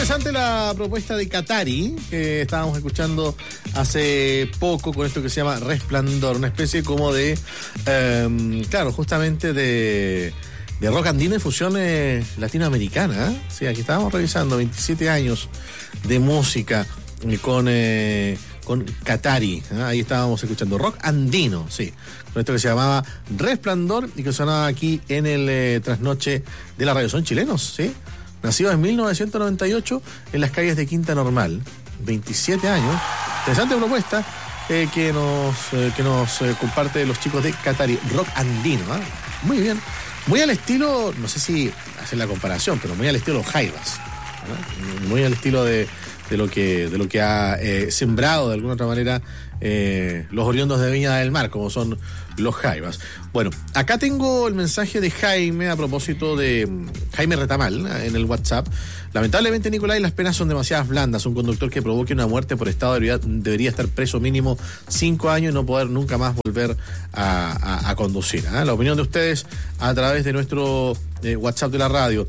interesante la propuesta de Qatari, que estábamos escuchando hace poco con esto que se llama Resplandor, una especie como de, claro, justamente de rock andino y fusión latinoamericana, ¿eh? Sí, aquí estábamos revisando 27 años de música con Qatari, ¿eh? Ahí estábamos escuchando rock andino, sí, con esto que se llamaba Resplandor y que sonaba aquí en el trasnoche de la radio. Son chilenos, ¿sí? Nacidos en 1998 en las calles de Quinta Normal, 27 años. Interesante propuesta que nos comparte los chicos de Qatari, rock andino, ¿eh? Muy bien. Muy al estilo, no sé si hacer la comparación, pero muy al estilo de los Jaivas, ¿no? Muy al estilo de lo que ha sembrado de alguna otra manera los oriundos de Viña del Mar, como son los Jaivas. Bueno, acá tengo el mensaje de Jaime a propósito de Jaime Retamal en el WhatsApp. Lamentablemente, Nicolás, las penas son demasiadas blandas. Un conductor que provoque una muerte por estado debería estar preso mínimo 5 años y no poder nunca más volver a conducir, ¿eh? La opinión de ustedes a través de nuestro WhatsApp de la radio.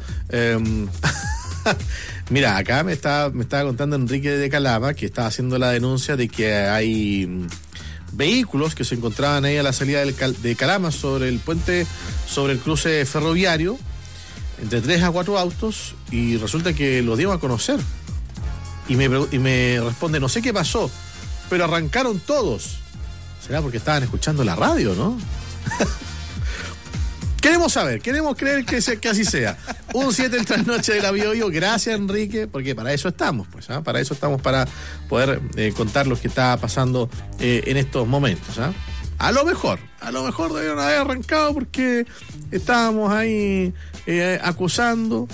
Mira, acá me estaba contando Enrique de Calama que estaba haciendo la denuncia de que hay vehículos que se encontraban ahí a la salida de Calama sobre el puente, sobre el cruce ferroviario, entre 3 a 4 autos, y resulta que los dieron a conocer. Y me responde, no sé qué pasó, pero arrancaron todos. ¿Será porque estaban escuchando la radio, no? Queremos saber, queremos creer que así sea. Un 7 el trasnoche de la Bio. Gracias, Enrique, porque para eso estamos, pues, ¿eh? Para eso estamos, para poder contar lo que está pasando en estos momentos, ¿eh? A lo mejor debieron haber arrancado porque estábamos ahí acusando.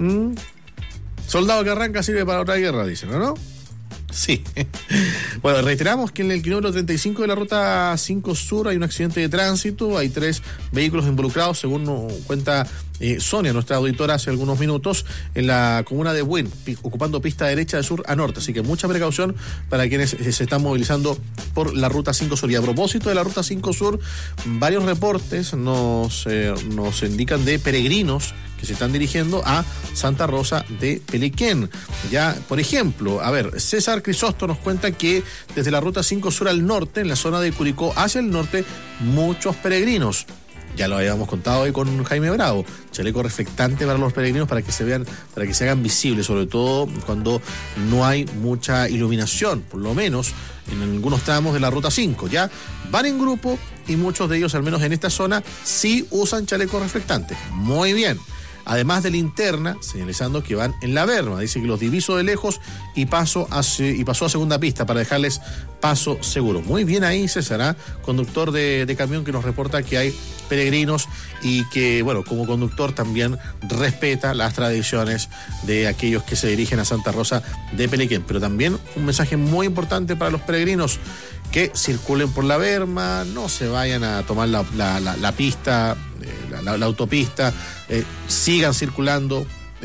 Soldado que arranca sirve para otra guerra, dicen, ¿no? Sí. Bueno, reiteramos que en el kilómetro 35 de la ruta 5 Sur hay un accidente de tránsito, hay 3 vehículos involucrados, según nos cuenta Sonia, nuestra auditora, hace algunos minutos, en la comuna de Buin, ocupando pista derecha de sur a norte, así que mucha precaución para quienes se están movilizando por la ruta 5 Sur. Y a propósito de la ruta 5 Sur, varios reportes nos indican de peregrinos que se están dirigiendo a Santa Rosa de Pelequén. Ya, por ejemplo, a ver, César Crisóstomo nos cuenta que desde la ruta 5 Sur al norte, en la zona de Curicó hacia el norte, muchos peregrinos. Ya lo habíamos contado hoy con Jaime Bravo. Chaleco reflectante para los peregrinos para que se vean, para que se hagan visibles, sobre todo cuando no hay mucha iluminación, por lo menos en algunos tramos de la ruta 5. Ya van en grupo y muchos de ellos, al menos en esta zona, sí usan chaleco reflectante. Muy bien. Además de linterna, señalizando que van en la berma. Dice que los diviso de lejos y pasó a segunda pista para dejarles paso seguro. Muy bien ahí, César, ¿eh? Conductor de camión, que nos reporta que hay peregrinos y que, bueno, como conductor también respeta las tradiciones de aquellos que se dirigen a Santa Rosa de Pelequén. Pero también un mensaje muy importante para los peregrinos: que circulen por la berma, no se vayan a tomar la pista, la autopista, sigan circulando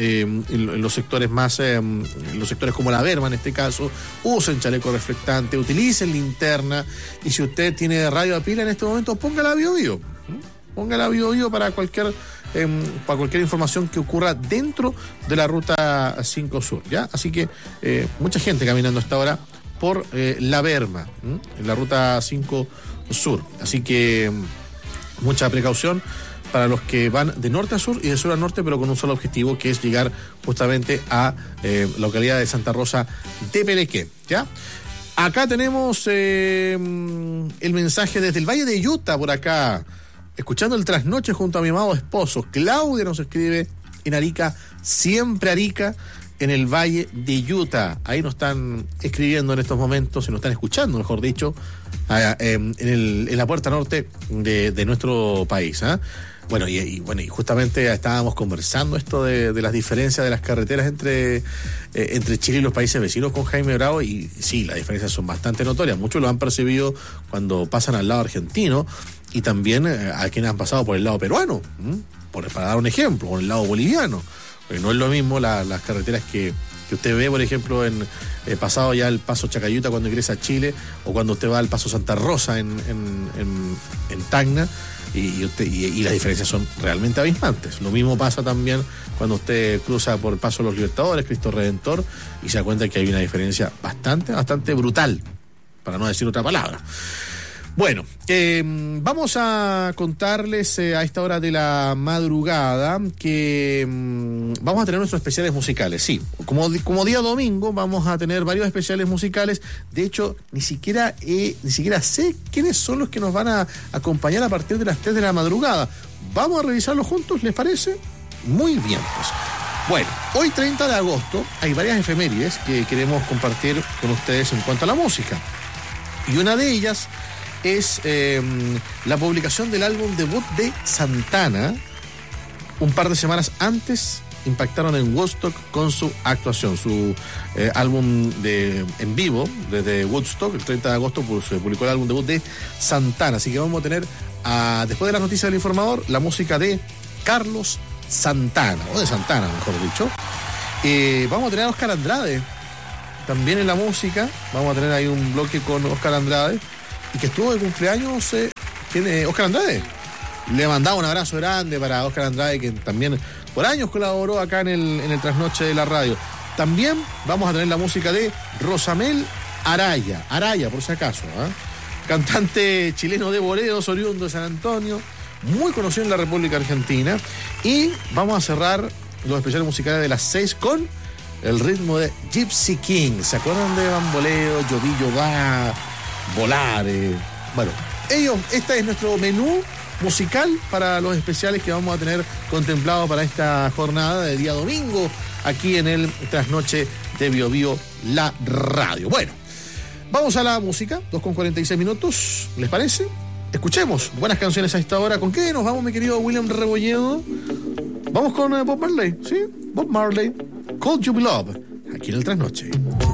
en los sectores más, en los sectores como la berma en este caso. Usen chaleco reflectante, utilicen linterna, y si usted tiene radio a pila en este momento, póngala Bio. Póngala Bio para cualquier información que ocurra dentro de la ruta 5 Sur, ¿ya? Así que mucha gente caminando hasta ahora por la berma, en la ruta 5 Sur. Así que mucha precaución para los que van de norte a sur y de sur a norte, pero con un solo objetivo, que es llegar justamente a la localidad de Santa Rosa de Pelequén, ¿ya? Acá tenemos el mensaje desde el Valle de Utah, por acá, escuchando el trasnoche junto a mi amado esposo. Claudia nos escribe en Arica, siempre Arica, en el Valle de Utah. Ahí nos están escribiendo en estos momentos, y nos están escuchando, mejor dicho, en la puerta norte de nuestro país, ¿eh? Bueno, y justamente estábamos conversando esto de las diferencias de las carreteras entre Chile y los países vecinos con Jaime Bravo, y sí, las diferencias son bastante notorias. Muchos lo han percibido cuando pasan al lado argentino, y también a quienes han pasado por el lado peruano, para dar un ejemplo, por el lado boliviano. Porque no es lo mismo las carreteras que que usted ve, por ejemplo, en pasado ya el Paso Chacayuta cuando ingresa a Chile, o cuando usted va al Paso Santa Rosa en Tacna, y las diferencias son realmente abismantes. Lo mismo pasa también cuando usted cruza por el Paso de los Libertadores, Cristo Redentor, y se da cuenta que hay una diferencia bastante brutal, para no decir otra palabra. Bueno, vamos a contarles a esta hora de la madrugada que vamos a tener nuestros especiales musicales. Sí, como día domingo vamos a tener varios especiales musicales. De hecho, ni siquiera sé quiénes son los que nos van a acompañar a partir de las 3 de la madrugada. Vamos a revisarlo juntos, ¿les parece? Muy bien, pues. Bueno, hoy 30 de agosto hay varias efemérides que queremos compartir con ustedes en cuanto a la música. Y una de ellas es la publicación del álbum debut de Santana. Un par de semanas antes impactaron en Woodstock con su actuación, su álbum en vivo desde Woodstock. El 30 de agosto pues, se publicó el álbum debut de Santana. Así que vamos a tener, después de las noticias del informador, la música de Carlos Santana, o de Santana mejor dicho. Vamos a tener a Óscar Andrade también en la música. Vamos a tener ahí un bloque con Óscar Andrade, y que estuvo de cumpleaños, tiene Óscar Andrade. Le mandaba un abrazo grande para Óscar Andrade, que también por años colaboró acá en el trasnoche de la radio. También vamos a tener la música de Rosamel Araya por si acaso, cantante chileno de boleros, oriundo de San Antonio, muy conocido en la República Argentina. Y vamos a cerrar los especiales musicales de las 6 con el ritmo de Gypsy King. ¿Se acuerdan de Bamboleo, Yovillo Va, Volar? Bueno, este es nuestro menú musical para los especiales que vamos a tener contemplado para esta jornada de día domingo aquí en el Trasnoche de Bio Bio, la radio. Bueno, vamos a la música, 2:46, ¿les parece? Escuchemos buenas canciones a esta hora. ¿Con qué nos vamos, mi querido William Rebolledo? Vamos con Bob Marley, ¿sí? Bob Marley, Call You Love, aquí en el Trasnoche.